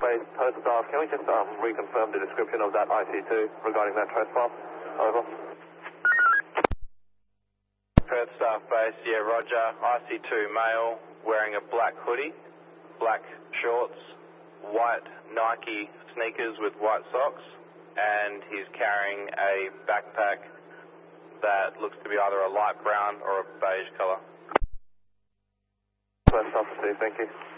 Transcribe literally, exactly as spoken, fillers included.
base, tow staff, can we just um, reconfirm the description of that I C two regarding that trespass? Over. Perth staff base, yeah, roger. I C two male, wearing a black hoodie, black shorts, white Nike sneakers with white socks, and he's carrying a backpack that looks to be either a light brown or a beige colour. Perth staff, thank you.